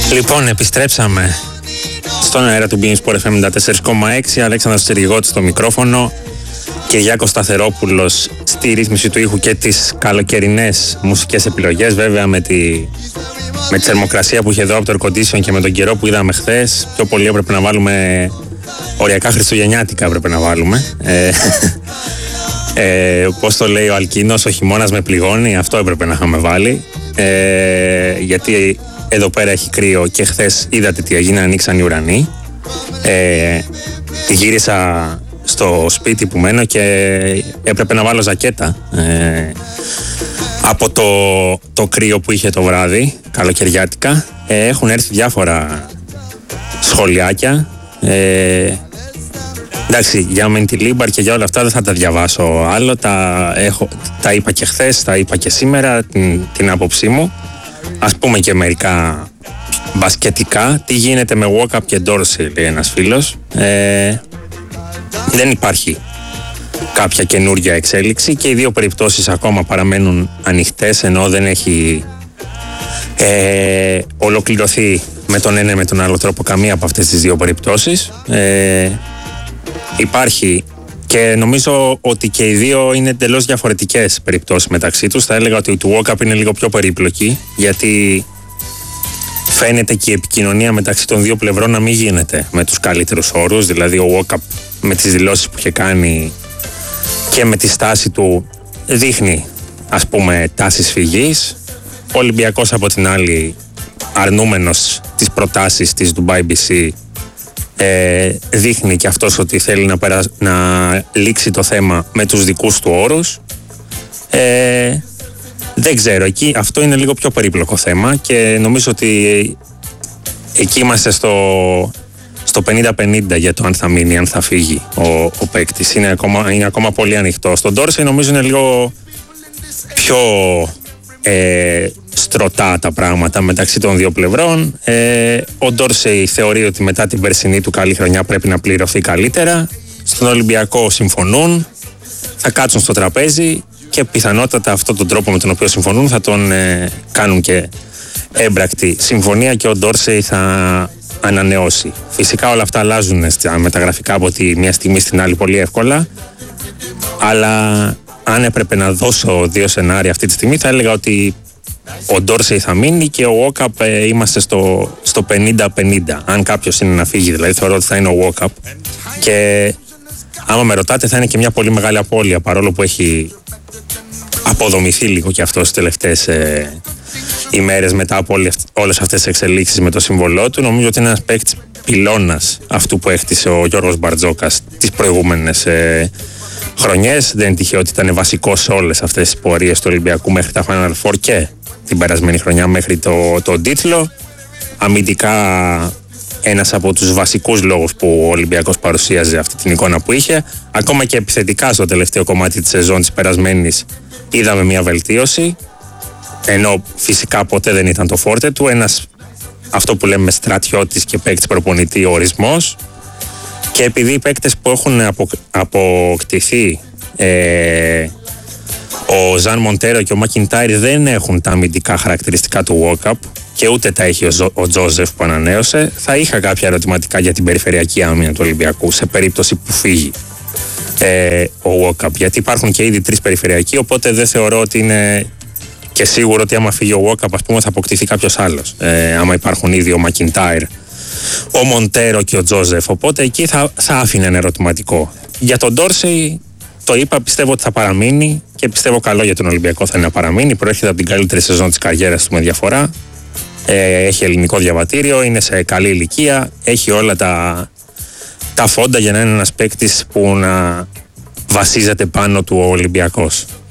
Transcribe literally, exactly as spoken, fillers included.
Λοιπόν, επιστρέψαμε στον αέρα του BeamSport εφ εμ ενενήντα τέσσερα κόμμα έξι. Αλέξανδρος Τσιριγώτης στο μικρόφωνο, Κυριάκος Σταθερόπουλος στη ρύθμιση του ήχου και τις καλοκαιρινές μουσικές επιλογές. Βέβαια με τη, με τη θερμοκρασία που είχε εδώ από το air condition και με τον καιρό που είδαμε χθες, πιο πολύ έπρεπε να βάλουμε οριακά χριστουγεννιάτικα έπρεπε να βάλουμε. Ε, ε, πώς το λέει ο Αλκίνος, ο χειμώνας με πληγώνει, αυτό έπρεπε να είχαμε βάλει. Ε, γιατί εδώ πέρα έχει κρύο και χθες είδατε τι έγινε, ανοίξαν οι ουρανοί. Ε, γύρισα στο σπίτι που μένω και έπρεπε να βάλω ζακέτα ε, από το, το κρύο που είχε το βράδυ, καλοκαιριάτικα. Ε, έχουν έρθει διάφορα σχολιάκια. Ε, εντάξει, για Μεντιλίμπαρ και για όλα αυτά δεν θα τα διαβάσω άλλο. Τα, έχω, τα είπα και χθες, τα είπα και σήμερα, την, την άποψή μου. Ας πούμε και μερικά μπασκετικά. Τι γίνεται με Walkup και Dorsey, λέει ένας φίλος. Ε, δεν υπάρχει κάποια καινούργια εξέλιξη και οι δύο περιπτώσεις ακόμα παραμένουν ανοιχτές, ενώ δεν έχει ε, ολοκληρωθεί με τον ένα με τον άλλο τρόπο καμία από αυτές τις δύο περιπτώσεις. Ε, υπάρχει και νομίζω ότι και οι δύο είναι εντελώς διαφορετικές περιπτώσεις μεταξύ τους. Θα έλεγα ότι του Walkup είναι λίγο πιο περίπλοκη, γιατί φαίνεται και η επικοινωνία μεταξύ των δύο πλευρών να μην γίνεται με τους καλύτερους όρους. Δηλαδή ο Walkup με τις δηλώσεις που είχε κάνει και με τη στάση του δείχνει, ας πούμε, τάσεις φυγής. Ο Ολυμπιακός από την άλλη, αρνούμενος τις προτάσεις της Dubai μπι σι, ε, δείχνει και αυτός ότι θέλει να, περα... να λήξει το θέμα με τους δικούς του όρους. Ε, δεν ξέρω, εκεί αυτό είναι λίγο πιο περίπλοκο θέμα και νομίζω ότι εκεί είμαστε στο, στο πενήντα πενήντα για το αν θα μείνει, αν θα φύγει ο, ο παίκτης. Είναι ακόμα, είναι ακόμα πολύ ανοιχτό. Στον Dorsey νομίζω είναι λίγο πιο ε, στρωτά τα πράγματα μεταξύ των δύο πλευρών. Ε, ο Dorsey θεωρεί ότι μετά την περσινή του καλή χρονιά πρέπει να πληρωθεί καλύτερα. Στον Ολυμπιακό συμφωνούν, θα κάτσουν στο τραπέζι και πιθανότατα αυτόν τον τρόπο με τον οποίο συμφωνούν θα τον ε, κάνουν και έμπρακτη συμφωνία και ο Dorsey θα ανανεώσει. Φυσικά όλα αυτά αλλάζουν στα μεταγραφικά από τη μια στιγμή στην άλλη πολύ εύκολα, αλλά αν έπρεπε να δώσω δύο σενάρια αυτή τη στιγμή θα έλεγα ότι ο Dorsey θα μείνει και ο Walkup ε, είμαστε στο, στο πενήντα πενήντα. Αν κάποιος είναι να φύγει, δηλαδή θεωρώ ότι θα είναι ο Walkup, και άμα με ρωτάτε θα είναι και μια πολύ μεγάλη απώλεια, παρόλο που έχει αποδομηθεί λίγο και αυτό στις τελευταίες ε, ημέρες μετά από όλες αυτές τις εξελίξεις με το σύμβολό του. Νομίζω ότι είναι ένας παίκτης πυλώνας αυτού που έχτισε ο Γιώργος Μπαρτζόκας τις προηγούμενες ε, χρονιές. Δεν είναι τυχαίο ότι ήταν βασικός σε όλες αυτές τις πορείες του Ολυμπιακού μέχρι τα Final Four και την περασμένη χρονιά μέχρι το, το τίτλο. Αμυντικά ένας από τους βασικούς λόγους που ο Ολυμπιακός παρουσίαζε αυτή την εικόνα που είχε. Ακόμα και επιθετικά στο τελευταίο κομμάτι της σεζόν της περασμένης είδαμε μια βελτίωση, ενώ φυσικά ποτέ δεν ήταν το φόρτε του. Ένας, αυτό που λέμε, στρατιώτης και παίκτης προπονητή ορισμός. Και επειδή οι παίκτες που έχουν απο, αποκτηθεί, ε, ο Ζαν Μοντέρο και ο Μακιντάιρ, δεν έχουν τα αμυντικά χαρακτηριστικά του Walkup και ούτε τα έχει ο, ο Τζόζεφ που ανανέωσε, θα είχα κάποια ερωτηματικά για την περιφερειακή άμυνα του Ολυμπιακού σε περίπτωση που φύγει ε, ο Walkup, γιατί υπάρχουν και ήδη τρεις περιφερειακοί, οπότε δεν θεωρώ ότι είναι και σίγουρο ότι άμα φύγει ο Walkup, ας πούμε, θα αποκτηθεί κάποιος άλλος, ε, άμα υπάρχουν ήδη ο Μακιντάιρ, ο Μοντέρο και ο Τζόζεφ, οπότε εκεί θα, θα άφηνε ένα ερωτηματικό. Για τον Dorsey το είπα, πιστεύω ότι θα παραμείνει και πιστεύω καλό για τον Ολυμπιακό θα είναι να παραμείνει. Προέρχεται από την καλύτερη σεζόν της καριέρας του με διαφορά, ε, έχει ελληνικό διαβατήριο, είναι σε καλή ηλικία, έχει όλα τα, τα φόντα για να είναι ένας παίκτης που να βασίζεται πάνω του ο Ολυμπιακός.